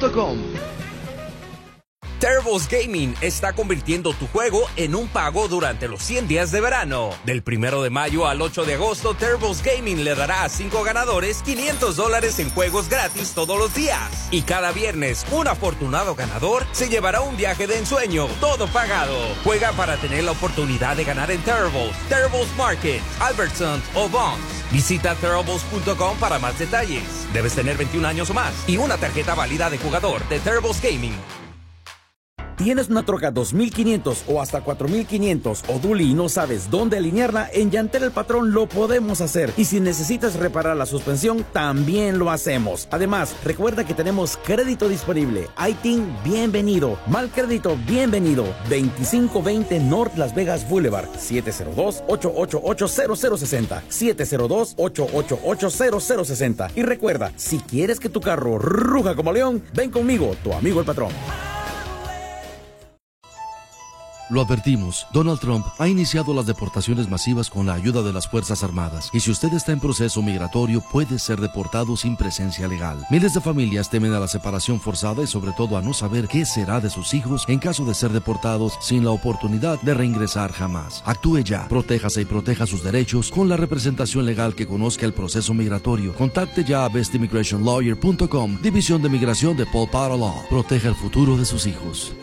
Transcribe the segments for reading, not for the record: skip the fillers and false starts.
TurtlesGaming.com. Turtles Gaming está convirtiendo tu juego en un pago durante los 100 días de verano. Del 1 de mayo al 8 de agosto, Turtles Gaming le dará a 5 ganadores $500 en juegos gratis todos los días. Y cada viernes, un afortunado ganador se llevará un viaje de ensueño, todo pagado. Juega para tener la oportunidad de ganar en Turtles Market, Albertsons o Vons. Visita Turtles.com para más detalles. Debes tener 21 años o más y una tarjeta válida de jugador de Turtles Gaming. ¿Tienes una troca 2500 o hasta 4500 o dually y no sabes dónde alinearla? En Yantel El Patrón lo podemos hacer. Y si necesitas reparar la suspensión, también lo hacemos. Además, recuerda que tenemos crédito disponible. ITIN, bienvenido. Mal crédito, bienvenido. 2520 North Las Vegas Boulevard. 702-888-0060. 702-888-0060. Y recuerda, si quieres que tu carro ruja como león, ven conmigo, tu amigo El Patrón. Lo advertimos, Donald Trump ha iniciado las deportaciones masivas con la ayuda de las Fuerzas Armadas. Y si usted está en proceso migratorio, puede ser deportado sin presencia legal. Miles de familias temen a la separación forzada y sobre todo a no saber qué será de sus hijos en caso de ser deportados sin la oportunidad de reingresar jamás. Actúe ya, protéjase y proteja sus derechos con la representación legal que conozca el proceso migratorio. Contacte ya a bestimmigrationlawyer.com, División de Migración de Paul Potter Law. Proteja el futuro de sus hijos.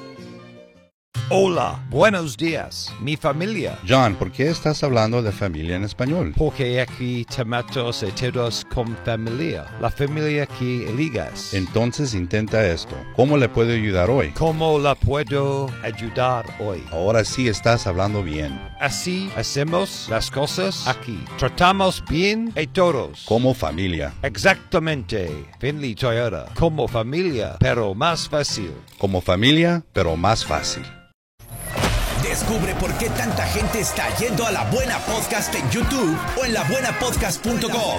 Hola, buenos días, mi familia. John, ¿por qué estás hablando de familia en español? Porque aquí tomamos todos con familia. La familia que eligas. Entonces intenta esto. ¿Cómo le puedo ayudar hoy? ¿Cómo la puedo ayudar hoy? Ahora sí estás hablando bien. Así hacemos las cosas aquí. Tratamos bien a todos. Como familia. Exactamente. Finley Toyota. Como familia, pero más fácil. Como familia, pero más fácil. Descubre por qué tanta gente está yendo a La Buena Podcast en YouTube o en labuenapodcast.com.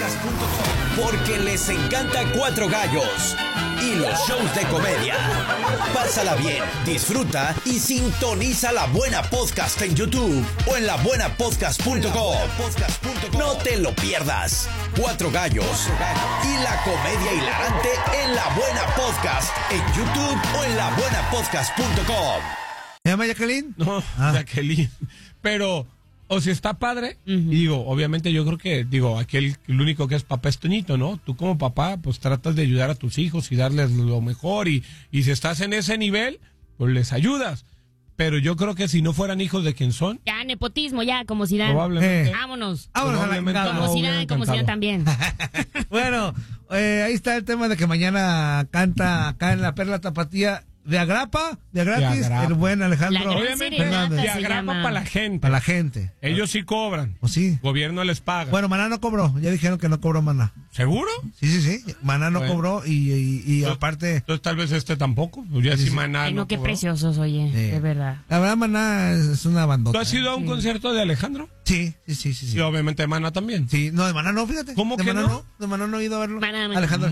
Porque les encanta Cuatro Gallos y los shows de comedia. Pásala bien, disfruta y sintoniza La Buena Podcast en YouTube o en labuenapodcast.com. No te lo pierdas. Cuatro Gallos y la comedia hilarante en La Buena Podcast en YouTube o en labuenapodcast.com. ¿Se llama Jacqueline? No, Jacqueline. Pero, o si está padre, y digo, obviamente yo creo que, aquí el único que es papá es Toñito, ¿no? Tú como papá, pues tratas de ayudar a tus hijos y darles lo mejor, y si estás en ese nivel, pues les ayudas. Pero yo creo que si no fueran hijos de quien son... Ya, nepotismo, ya, como Zidane. Probablemente. Vámonos. Probablemente como Zidane, como Zidane también. Bueno, ahí está el tema de que mañana canta acá en la Perla Tapatía... De agrapa, de gratis, el buen Alejandro. Obviamente, de agrapa para la gente. Para la gente. Ellos sí cobran. ¿O sí? Gobierno les paga. Bueno, Maná no cobró. Ya dijeron que no cobró Maná. ¿Seguro? Sí. Maná no cobró y aparte... Entonces tal vez tampoco. Pues ya sí Maná Ay, no, qué preciosos, oye. De verdad. La verdad, Maná es una bandota. ¿Tú has ido a un concierto de Alejandro? Sí. Y obviamente de Maná también. Sí, no, de Maná no, fíjate. ¿Cómo de que Maná no? De Maná no he ido a verlo. Maná. Alejandro.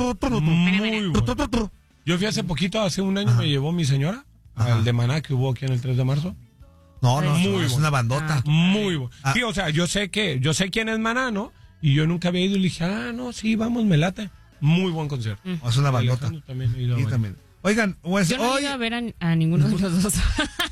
Muy bueno. Yo fui hace poquito, hace un año me llevó mi señora al de Maná que hubo aquí en el 3 de marzo. No, es una bandota. Muy bueno. Sí, o sea, yo sé quién es Maná, ¿no? Y yo nunca había ido y le dije, no, sí, vamos, me late. Muy buen concierto. Es una bandota. También he ido también. Oigan, pues yo no hoy... he ido a ver a ninguno de los dos.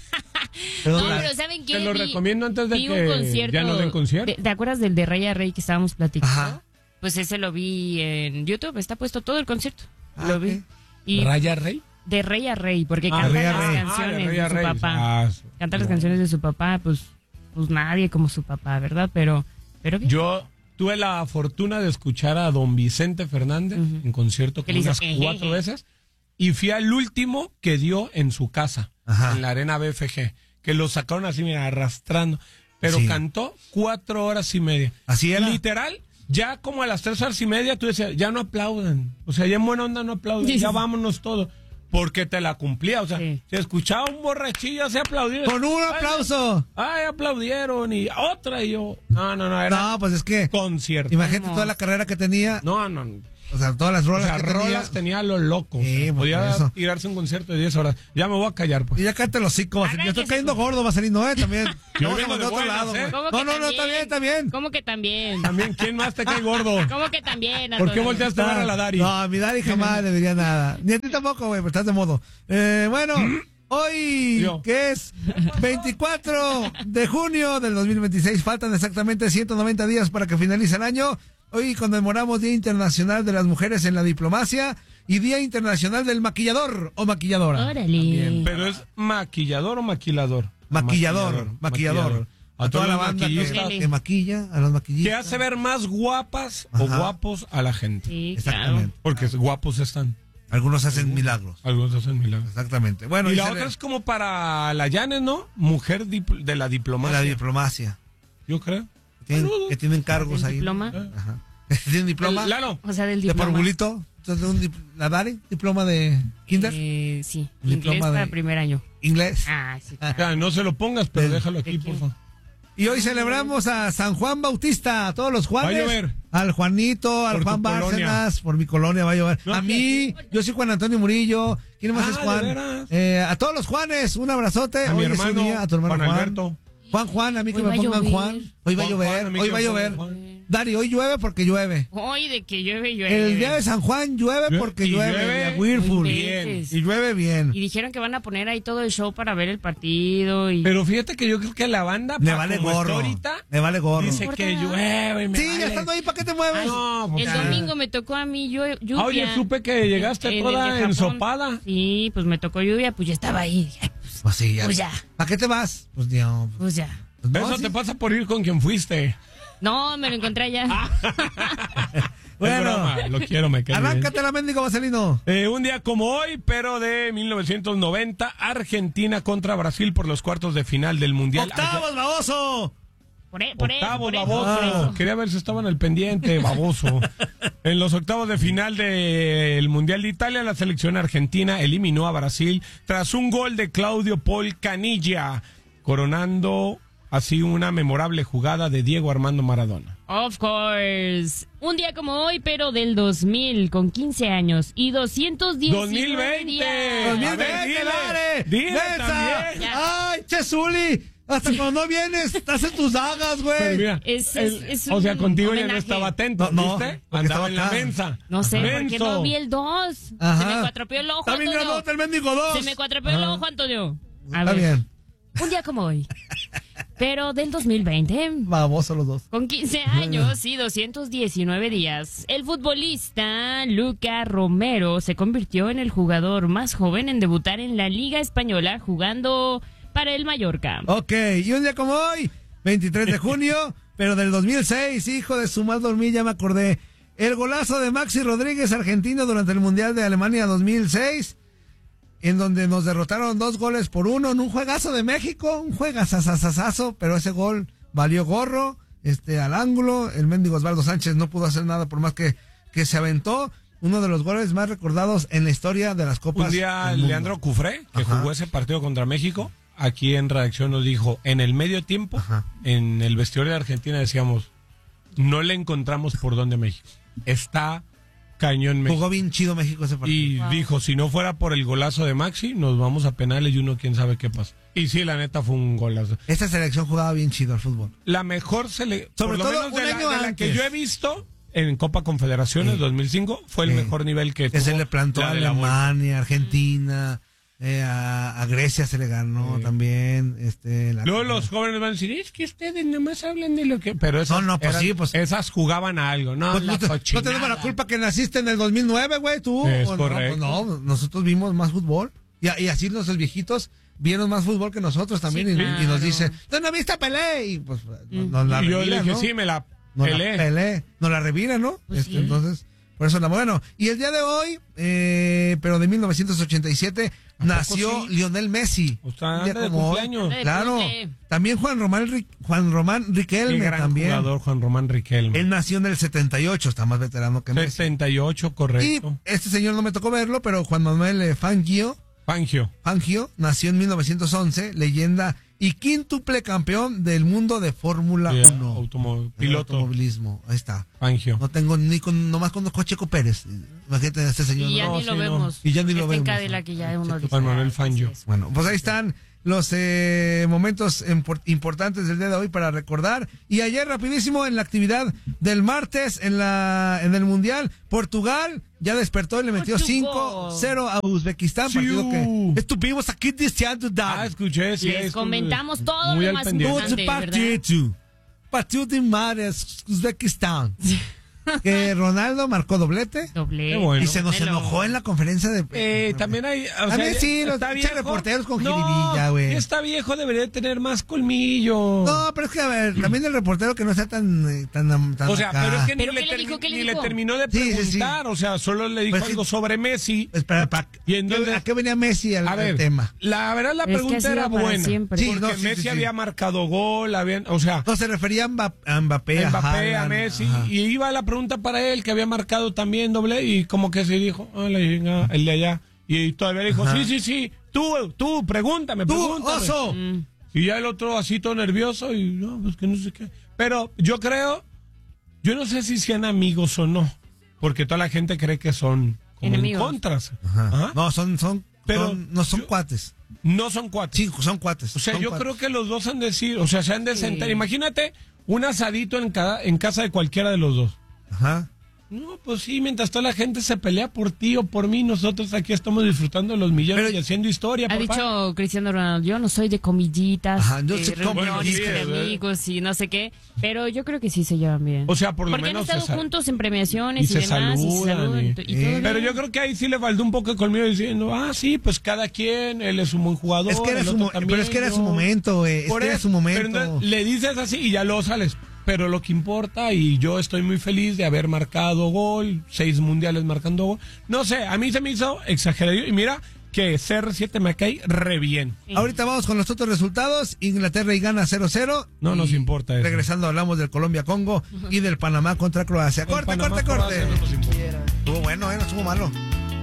No, pero ¿saben qué? Te lo recomiendo antes de que ya no den concierto. ¿Te acuerdas del de Rey a Rey que estábamos platicando? Ajá. Pues ese lo vi en YouTube, está puesto todo el concierto. Lo vi. Y ¿Raya Rey? De Rey a Rey, porque canta las canciones de su papá. Canta las canciones de su papá, pues nadie como su papá, ¿verdad? Pero bien. Yo tuve la fortuna de escuchar a don Vicente Fernández en concierto con unas 4 veces, y fui al último que dio en su casa, en la Arena BFG, que lo sacaron así, mira, arrastrando, pero cantó 4 horas y media. Así era. Literal. Ya como a las 3 horas y media tú decías, ya no aplaudan. O sea, ya en buena onda no aplauden. Ya vámonos todos. Porque te la cumplía. O sea, se escuchaba un borrachillo, se aplaudió. ¡Con un aplauso! Ay, aplaudieron. Y otra. Y yo, no, era pues es que... concierto. Imagínate toda la carrera que tenía. No. O sea, todas las rolas. O sea, rolas tenía a lo loco. Podía tirarse un concierto de 10 horas. Ya me voy a callar, pues. Y ya cállate los hocico. Yo estoy cayendo gordo, Vaselino, también. Yo vengo de otro lado, ¿eh? No, está bien. ¿Cómo que también? También, ¿quién más te cae gordo? ¿Cómo que también, ¿Por qué volteaste a ver a la Dari? No, a mi Dari jamás le diría nada. Ni a ti tampoco, güey, pero estás de modo. Bueno, hoy, que es 24 de junio del 2026, faltan exactamente 190 días para que finalice el año. Hoy conmemoramos Día Internacional de las Mujeres en la Diplomacia y Día Internacional del Maquillador o Maquilladora. Órale. ¿Pero es maquillador o maquilador? Maquillador. A toda la banda que maquilla, a los maquillistas. Que hace ver más guapas o guapos a la gente. Sí, exactamente. Claro. Porque guapos están. Algunos hacen milagros. Exactamente. Bueno, y la otra es como para la Yanes, ¿no? Mujer de la diplomacia. De la diplomacia. Yo creo. Que tienen cargos ahí. ¿Diploma? Ajá. ¿Tienen diploma? Claro. O sea, del diploma. ¿De parvulito? ¿La Dari? ¿Diploma de kinder? Sí. Diploma Inglés para primer año. ¿Inglés? Sí. Claro, no se lo pongas, pero déjalo aquí, por favor. Y hoy celebramos a San Juan Bautista, a todos los Juanes. Va a llover. Al Juanito, al Juan Bárcenas, por mi colonia va a llover. No, a mí, yo soy Juan Antonio Murillo. ¿Quién más es Juan? A todos los Juanes, un abrazote. A mi hermano, a tu hermano Juan Alberto. Juan, a mí que me pongan Juan. Hoy va a llover. Dari, hoy llueve porque llueve. Hoy de que llueve. El día de San Juan llueve porque llueve. Y llueve bien. Y dijeron que van a poner ahí todo el show para ver el partido. Pero fíjate que yo creo que la banda le vale gorro. Le vale gorro. Dice que llueve. Sí, ya estando ahí, ¿para qué te mueves? El domingo me tocó a mí lluvia. Oye, supe que llegaste toda ensopada. Sí, pues me tocó lluvia, pues ya estaba ahí. Pues sí, ya. Pues ya. ¿Para qué te vas? Pues ya. Eso te pasa por ir con quien fuiste. No, me lo encontré allá. Bueno, lo quiero, me cae bien. Arráncate la mendigo, Vaselino. Un día como hoy, pero de 1990, Argentina contra Brasil por los cuartos de final del Mundial. ¡Octavos, baboso! Octavos, baboso. Quería ver si estaban al pendiente, baboso. En los octavos de final del Mundial de Italia, la selección argentina eliminó a Brasil tras un gol de Claudio Paul Caniggia, coronando así una memorable jugada de Diego Armando Maradona. Of course. Un día como hoy, pero del 2000, con 15 años y 219 2020. días. 2020, Dile también. Ay, Chesuli. Hasta cuando no vienes, estás en tus dagas, güey. Mira, o sea, contigo ya no estaba atento, ¿viste? Andaba en la mensa. No sé, porque no vi el 2. Ajá. Se me cuatropeó el ojo, Está bien grandote el mendigo 2. Se me cuatropeó el ojo, Antonio. Está bien. Un día como hoy, pero del 2020. Baboso los dos. Con 15 años y 219 días, el futbolista Luca Romero se convirtió en el jugador más joven en debutar en la Liga Española jugando para el Mallorca. Ok, y un día como hoy, 23 de junio, pero del 2006, hijo de su mal dormir, ya me acordé. El golazo de Maxi Rodríguez, argentino, durante el Mundial de Alemania 2006, en donde nos derrotaron 2-1 en un juegazo de México, un juegazazazazo, pero ese gol valió gorro, al ángulo. El mendigo Osvaldo Sánchez no pudo hacer nada por más que se aventó. Uno de los goles más recordados en la historia de las copas. Un día Leandro Cufré, que jugó ese partido contra México, aquí en redacción nos dijo, en el medio tiempo, en el vestuario de Argentina decíamos, no le encontramos por dónde México. Está cañón México. Jugó bien chido México ese partido. Y dijo, si no fuera por el golazo de Maxi, nos vamos a penales y uno quién sabe qué pasa. Y sí, la neta fue un golazo. Esta selección jugaba bien chido al fútbol. La mejor selección, sobre todo menos un año de la que yo he visto en Copa Confederaciones 2005, fue el mejor nivel que tuvo. Se le plantó a Alemania, Argentina, a Grecia se le ganó también. Luego los jóvenes van a decir, es que ustedes nomás hablan de lo que... Pero esas, esas jugaban a algo, ¿no? Pues no tenemos la culpa que naciste en el 2009, güey, tú. Es correcto. No, nosotros vimos más fútbol. Y así los viejitos vieron más fútbol que nosotros también. Sí, claro. Y nos dice, ¿no viste Pelé? Y pues nos la revira, yo le dije, ¿no? Sí, me la Pelé. Nos la revira, ¿no? Pues sí. Entonces, por eso, bueno. Y el día de hoy, pero de 1987, nació Lionel Messi. O sea, de cumpleaños. Claro. También Juan Román Riquelme. Qué gran también. Jugador, Juan Román Riquelme. Él nació en el 78, está más veterano que Messi. 78, correcto. Y este señor no me tocó verlo, pero Juan Manuel Fangio nació en 1911, leyenda y quíntuple campeón del mundo de Fórmula 1. Piloto. Automovilismo, ahí está. Fangio. No tengo nomás conozco a Checo Pérez. Imagínate a este señor. Y ya ni lo vemos. Y ya ni lo vemos. Que ya uno dice, Juan Manuel Fangio. Bueno, pues ahí están los momentos importantes del día de hoy para recordar. Y ayer rapidísimo en la actividad del martes en el Mundial, Portugal ya despertó y le metió 5-0 a Uzbekistán, partido que estuvimos aquí deseando dar. Escuché, sí. Les comentamos todo muy lo más importante, partido de Mares, Uzbekistán. Que Ronaldo marcó doblete. Bueno. Y se nos enojó en la conferencia de... también hay... a ver, sí, los reporteros con jiribilla, güey. Está viejo, debería tener más colmillo. No, pero es que, a ver, también el reportero que no sea tan o sea, acá. pero es que ¿Pero ni, qué le dijo? ¿Qué le ni dijo? le terminó de preguntar. O sea, solo le dijo Pues algo sobre Messi. Espera, y entonces, ¿a qué venía Messi al tema? La verdad, la pregunta era buena. Siempre. Sí, porque Messi había marcado gol, o sea... No, se refería a Mbappé, a Messi. Ajá. Y iba la pregunta para él, que había marcado también doble, y como que se dijo, el de allá. Y todavía dijo, ajá. sí, tú, pregúntame. Oso. Y ya el otro así todo nervioso, y no, pues que no sé qué. Pero yo no sé si sean amigos o no, porque toda la gente cree que son como enemigos. En contras. Ajá. No, son cuates. No son cuates. Sí, son cuates. O sea, son yo cuates. creo que los dos han de decir, o sea, se han de sentar. Imagínate un asadito en casa de cualquiera de los dos. Ajá. No, pues sí, mientras toda la gente se pelea por ti o por mí, nosotros aquí estamos disfrutando de los millones y haciendo historia. Ha papá. dicho Cristiano Ronaldo, yo no soy de comidillas, reuniones sí, de amigos y no sé qué, pero yo creo que sí se llevan bien. O sea, por lo porque menos han estado juntos en premiaciones y demás, saludan, y se saludan y todo pero bien. yo creo que ahí sí le faltó un poco conmigo diciendo, sí, pues cada quien, él es un buen jugador. Es que era pero es que era su momento, güey. Era su momento. Pero entonces, le dices así y ya luego sales. Pero lo que importa, y yo estoy muy feliz de haber marcado gol, 6 mundiales marcando gol. No sé, a mí se me hizo exagerado. Y mira que CR7 me cae re bien. Sí. Ahorita vamos con los otros resultados. Inglaterra y Ghana 0-0. No nos importa eso. Regresando hablamos del Colombia-Congo y del Panamá contra Croacia. Corte. No Estuvo bueno, no estuvo malo.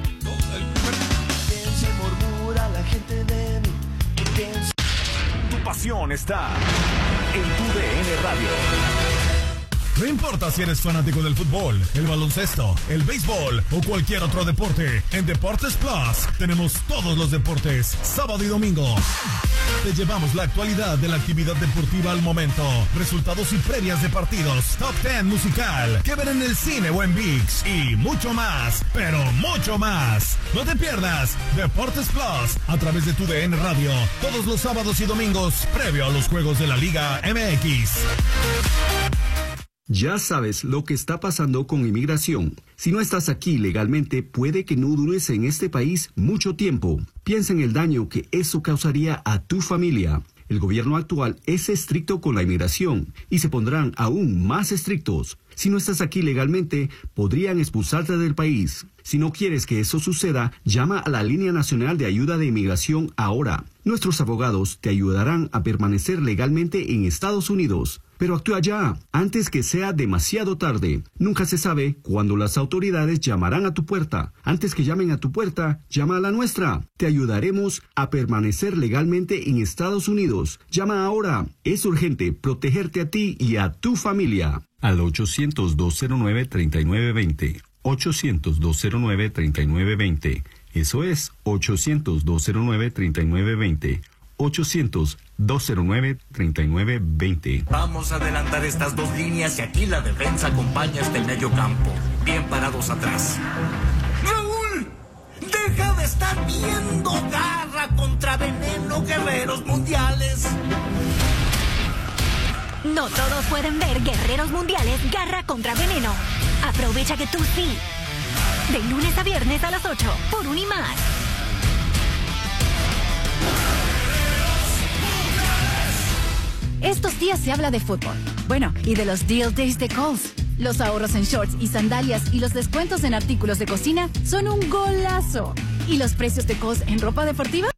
Tu pasión está en tu DN Radio. No importa si eres fanático del fútbol, el baloncesto, el béisbol o cualquier otro deporte, en Deportes Plus tenemos todos los deportes, sábado y domingo. Te llevamos la actualidad de la actividad deportiva al momento, resultados y previas de partidos, top 10 musical, que ver en el cine o en ViX y mucho más, pero mucho más. No te pierdas Deportes Plus a través de tu DN Radio, todos los sábados y domingos, previo a los juegos de la Liga MX. Ya sabes lo que está pasando con inmigración. Si no estás aquí legalmente, puede que no dures en este país mucho tiempo. Piensa en el daño que eso causaría a tu familia. El gobierno actual es estricto con la inmigración y se pondrán aún más estrictos. Si no estás aquí legalmente, podrían expulsarte del país. Si no quieres que eso suceda, llama a la Línea Nacional de Ayuda de Inmigración ahora. Nuestros abogados te ayudarán a permanecer legalmente en Estados Unidos. Pero actúa ya, antes que sea demasiado tarde. Nunca se sabe cuándo las autoridades llamarán a tu puerta. Antes que llamen a tu puerta, llama a la nuestra. Te ayudaremos a permanecer legalmente en Estados Unidos. Llama ahora. Es urgente protegerte a ti y a tu familia. Al 800-209-3920. 800-209-3920. Eso es 800-209-3920. 800-209-3920. Vamos a adelantar estas dos líneas y aquí la defensa acompaña hasta el medio campo. Bien parados atrás. ¡Raúl! ¡Deja de estar viendo Garra contra Veneno, Guerreros Mundiales! No todos pueden ver Guerreros Mundiales Garra contra Veneno. Aprovecha que tú sí. De lunes a viernes a las 8 por Unimás. Estos días se habla de fútbol. Bueno, y de los Deal Days de Kohl's. Los ahorros en shorts y sandalias y los descuentos en artículos de cocina son un golazo. ¿Y los precios de Kohl's en ropa deportiva?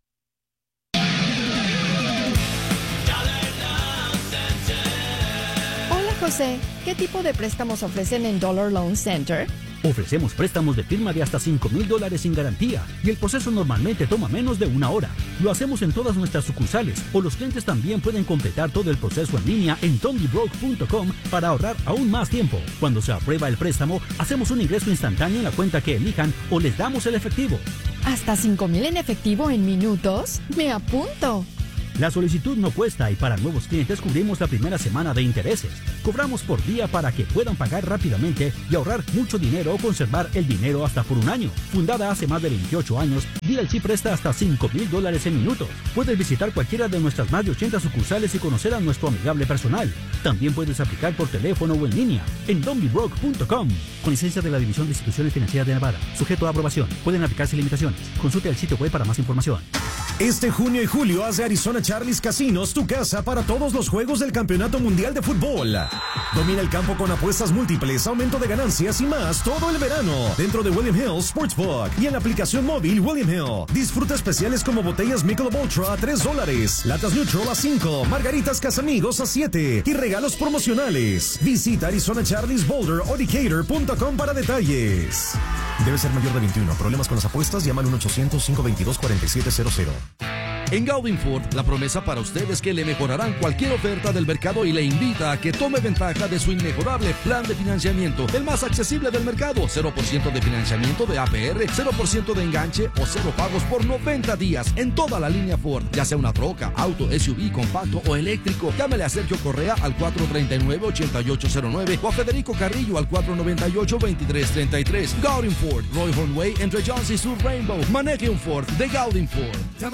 José, ¿qué tipo de préstamos ofrecen en Dollar Loan Center? Ofrecemos préstamos de firma de hasta $5,000 sin garantía y el proceso normalmente toma menos de 1 hora. Lo hacemos en todas nuestras sucursales o los clientes también pueden completar todo el proceso en línea en dondibroke.com para ahorrar aún más tiempo. Cuando se aprueba el préstamo, hacemos un ingreso instantáneo en la cuenta que elijan o les damos el efectivo. ¿Hasta $5,000 en efectivo en minutos? ¡Me apunto! La solicitud no cuesta y para nuevos clientes cubrimos la primera semana de intereses. Cobramos por día para que puedan pagar rápidamente y ahorrar mucho dinero o conservar el dinero hasta por 1 año. Fundada hace más de 28 años, DLC presta hasta $5,000 en minutos. Puedes visitar cualquiera de nuestras más de 80 sucursales y conocer a nuestro amigable personal. También puedes aplicar por teléfono o en línea en dondibroke.com. Con licencia de la División de Instituciones Financieras de Nevada. Sujeto a aprobación. Pueden aplicarse limitaciones. Consulte el sitio web para más información. Este junio y julio haz de Arizona Charlie's Casinos tu casa para todos los juegos del Campeonato Mundial de Fútbol. Domina el campo con apuestas múltiples, aumento de ganancias y más todo el verano dentro de William Hill Sportsbook y en la aplicación móvil William Hill. Disfruta especiales como botellas Michelob Ultra a $3, latas Neutral a $5, margaritas Casamigos a $7 y regalos promocionales. Visita Arizona Charlie's Boulder o Decatur.com para detalles. Debe ser mayor de 21. ¿Problemas con las apuestas? Llama al 1-800-522-4700. En Gaudin Ford, la promesa para usted es que le mejorarán cualquier oferta del mercado y le invita a que tome ventaja de su inmejorable plan de financiamiento, el más accesible del mercado. 0% de financiamiento de APR, 0% de enganche o 0 pagos por 90 días en toda la línea Ford, ya sea una troca, auto, SUV, compacto o eléctrico. Llámele a Sergio Correa al 439-8809 o a Federico Carrillo al 498-2333. Gaudin Ford, Roy Hornway entre Jones y Sur Rainbow. Maneje un Ford de Gaudin Ford.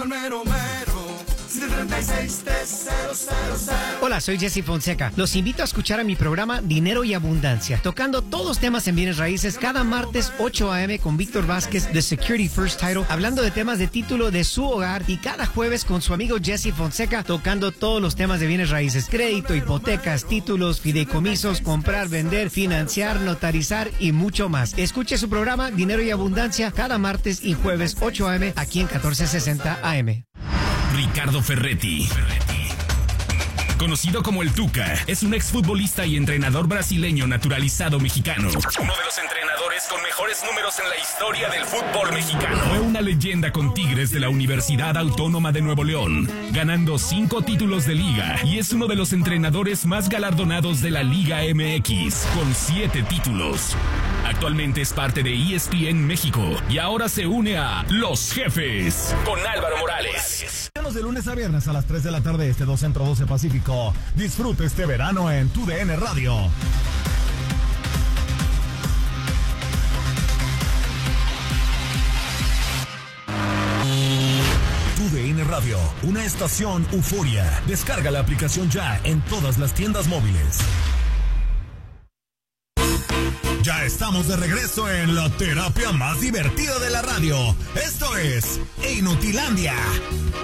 Hola, soy Jesse Fonseca. Los invito a escuchar a mi programa Dinero y Abundancia, tocando todos los temas en bienes raíces cada martes 8 a.m. con Víctor Vázquez de Security First Title, hablando de temas de título de su hogar, y cada jueves con su amigo Jesse Fonseca tocando todos los temas de bienes raíces: crédito, hipotecas, títulos, fideicomisos, comprar, vender, financiar, notarizar y mucho más. Escuche su programa Dinero y Abundancia cada martes y jueves 8 a.m. aquí en 1460 AM. Ricardo Ferretti, conocido como el Tuca, es un exfutbolista y entrenador brasileño naturalizado mexicano. Uno de los entrenadores con mejores números en la historia del fútbol mexicano. Fue una leyenda con Tigres de la Universidad Autónoma de Nuevo León, ganando 5 títulos de liga, y es uno de los entrenadores más galardonados de la Liga MX, con 7 títulos. Actualmente es parte de ESPN México y ahora se une a Los Jefes con Álvaro Morales. De lunes a viernes a las 3 de la tarde, 2 Centro, 12 Pacífico. Disfruta este verano en tu DN Radio. Tu DN Radio, una estación Euforia. Descarga la aplicación ya en todas las tiendas móviles. Ya estamos de regreso en la terapia más divertida de la radio. Esto es Inutilandia.